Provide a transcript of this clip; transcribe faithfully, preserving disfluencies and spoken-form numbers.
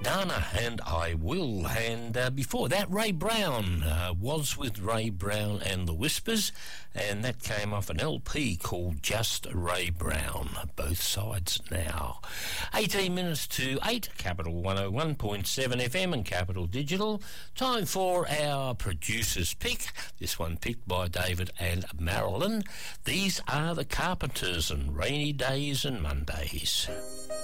Nana and I Will. And uh, before that, Ray Brown uh, was with Ray Brown and the Whispers, and that came off an L P called Just Ray Brown. Both sides now. eighteen minutes to eight, Capital one oh one point seven F M and Capital Digital. Time for our producer's pick. This one picked by David and Marilyn. These are the Carpenters and Rainy Days and Mondays.